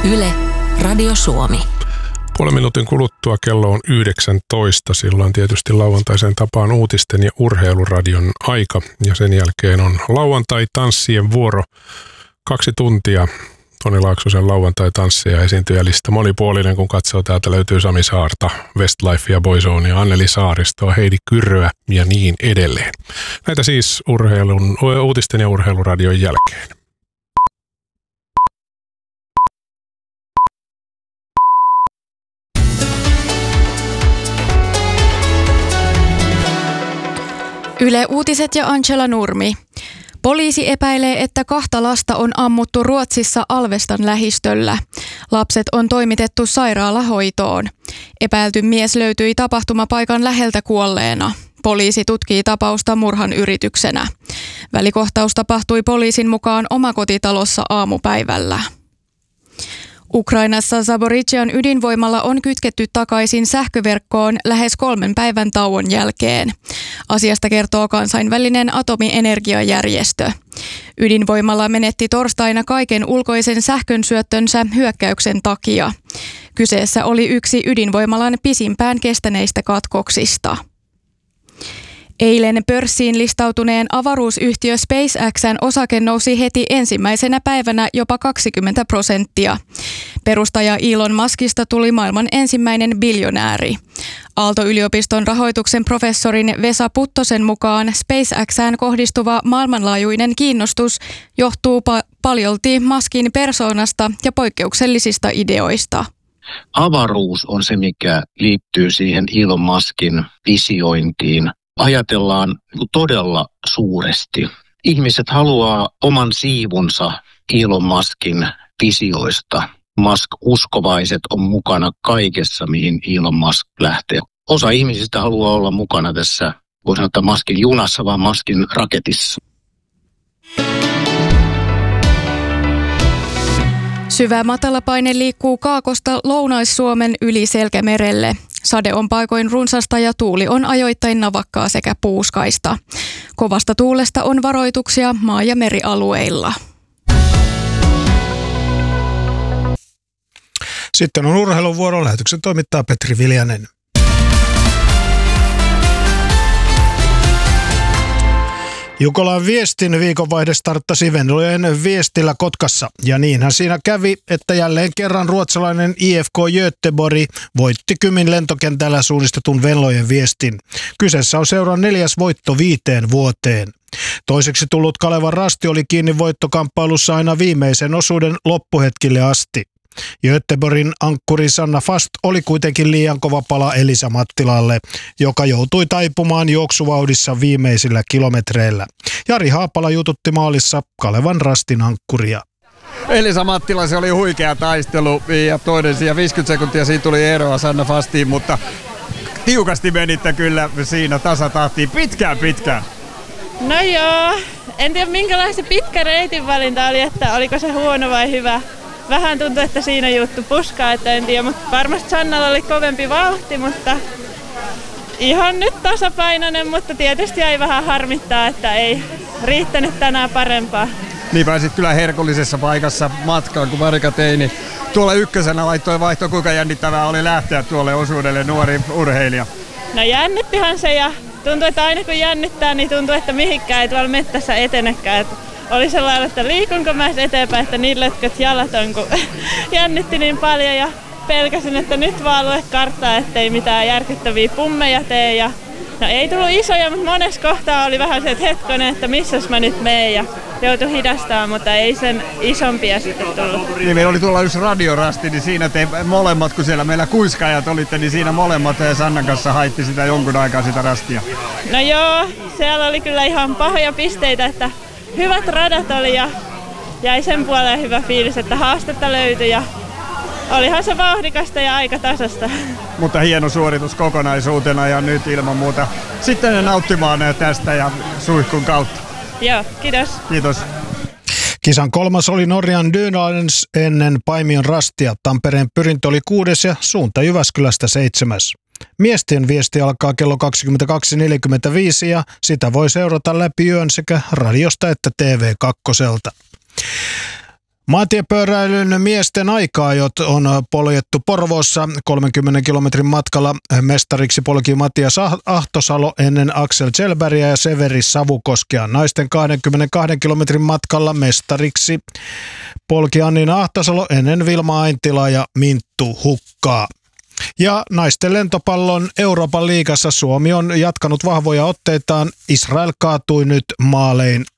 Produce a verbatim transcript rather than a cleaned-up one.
Yle, Radio Suomi. Puolen minuutin kuluttua kello on yhdeksäntoista. Silloin tietysti lauantaisen tapaan uutisten ja urheiluradion aika. Ja sen jälkeen on lauantai-tanssien vuoro. Kaksi tuntia. Toni Laaksosen lauantai-tanssi ja esiintyjälista monipuolinen, kun katsoo. Täältä löytyy Sami Saarta, Westlifea, Boyzonea, Anneli Saaristoa, Heidi Kyrröä ja niin edelleen. Näitä siis urheilun, uutisten ja urheiluradion jälkeen. Yle Uutiset ja Angela Nurmi. Poliisi epäilee, että kahta lasta on ammuttu Ruotsissa Alvestan lähistöllä. Lapset on toimitettu sairaalahoitoon. Epäilty mies löytyi tapahtumapaikan läheltä kuolleena. Poliisi tutkii tapausta murhan yrityksenä. Välikohtaus tapahtui poliisin mukaan omakotitalossa aamupäivällä. Ukrainassa Zaporizhian ydinvoimalla on kytketty takaisin sähköverkkoon lähes kolmen päivän tauon jälkeen. Asiasta kertoo kansainvälinen atomienergiajärjestö. Ydinvoimalla menetti torstaina kaiken ulkoisen sähkön syöttönsä hyökkäyksen takia. Kyseessä oli yksi ydinvoimalan pisimpään kestäneistä katkoksista. Eilen pörssiin listautuneen avaruusyhtiö SpaceXn osake nousi heti ensimmäisenä päivänä jopa kaksikymmentä prosenttia. Perustaja Elon Muskista tuli maailman ensimmäinen biljonääri. Aalto-yliopiston rahoituksen professorin Vesa Puttosen mukaan SpaceXään kohdistuva maailmanlaajuinen kiinnostus johtuu pa- paljolti Muskin persoonasta ja poikkeuksellisista ideoista. Avaruus on se, mikä liittyy siihen Elon Muskin visiointiin. Ajatellaan todella suuresti. Ihmiset haluaa oman siivunsa Elon Muskin visioista. Musk-uskovaiset on mukana kaikessa, mihin Elon Musk lähtee. Osa ihmisistä haluaa olla mukana tässä, voi sanoa, Muskin junassa, vaan Muskin raketissa. Syvä matalapaine liikkuu Kaakosta Lounais-Suomen yli Selkämerelle. Sade on paikoin runsasta ja tuuli on ajoittain navakkaa sekä puuskaista. Kovasta tuulesta on varoituksia maa- ja merialueilla. Sitten on urheiluvuoro. Lähetyksen toimittaa Petri Viljanen. Jukolan Viestin viikonvaihde starttasi Venlojen Viestillä Kotkassa. Ja niinhän siinä kävi, että jälleen kerran ruotsalainen I F K Göteborg voitti Kymin lentokentällä suunnistetun Venlojen Viestin. Kyseessä on seuran neljäs voitto viiteen vuoteen. Toiseksi tullut Kalevan Rasti oli kiinni voittokamppailussa aina viimeisen osuuden loppuhetkille asti. Göteborgin ankkuri Sanna Fast oli kuitenkin liian kova pala Elisa Mattilalle, joka joutui taipumaan juoksuvauhdissa viimeisillä kilometreillä. Jari Haapala jututti maalissa Kalevan Rastin ankkuria. Elisa Mattila, se oli huikea taistelu ja toinen siellä viisikymmentä sekuntia siinä tuli eroa Sanna Fastiin, mutta tiukasti menitte kyllä siinä tasatahtiin pitkään pitkään. No joo, en tiedä minkälainen se pitkä reitin valinta oli, että oliko se huono vai hyvä. Vähän tuntui, että siinä juttu puskaa, että en tiedä, mutta varmasti Sannalla oli kovempi vauhti, mutta ihan nyt tasapainoinen, mutta tietysti jäi vähän harmittaa, että ei riittänyt tänään parempaa. Niin pääsit kyllä herkullisessa paikassa matkaan, kun Marika Teini tuolla ykkösenä laittoi vaihtoon, kuinka jännittävää oli lähteä tuolle osuudelle nuori urheilija. No jännittihan se ja tuntui, että aina kun jännittää, niin tuntuu, että mihinkään ei tuolla mettässä etenekään. Oli sellainen, että liikunko mä eteenpäin, että niin lötköt jalat on, kun jännitti niin paljon ja pelkäsin, että nyt vaan lue karttaa, ettei mitään järkyttäviä pummeja tee. Ja no ei tullut isoja, mutta monessa kohtaa oli vähän se, että hetkonen, että missäs mä nyt meen ja joutui hidastamaan, mutta ei sen isompia sitten tullut. Niin meillä oli tuolla yksi radiorasti, niin siinä te molemmat, kun siellä meillä kuiskaajat olitte, niin siinä molemmat ja Sannan kanssa haitti sitä jonkun aikaa sitä rastia. No joo, siellä oli kyllä ihan pahoja pisteitä, että hyvät radat oli ja jäi sen puoleen hyvä fiilis, että haastetta löytyi ja olihan se vauhdikasta ja aika tasasta. Mutta hieno suoritus kokonaisuutena ja nyt ilman muuta sitten nauttimaan tästä ja suihkun kautta. Joo, kiitos. Kiitos. Kisan kolmas oli Norjan Dynalens ennen Paimion Rastia. Tampereen Pyrintö oli kuudes ja suunta Jyväskylästä seitsemäs. Miesten viesti alkaa kello kaksikymmentäkaksi neljäkymmentäviisi ja sitä voi seurata läpi yön sekä radiosta että T V kaksi. Maantiepyöräilyn miesten aika-ajot on poljettu Porvoossa. kolmenkymmenen kilometrin matkalla mestariksi polki Matias Ahtosalo ennen Axel Zellbergia ja Severi Savukoskea. Naisten kaksikymmentäkaksi kilometrin matkalla mestariksi polki Annina Ahtosalo ennen Vilma Aintilaa ja Minttu Hukkaa. Ja naisten lentopallon Euroopan liigassa Suomi on jatkanut vahvoja otteitaan. Israel kaatui nyt maalein